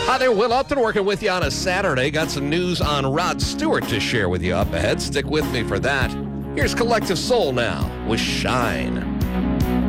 Hi there, Will Upton working with you on a Saturday. Got some news on Rod Stewart to share with you up ahead. Stick with me for that. Here's Collective Soul now with Shine.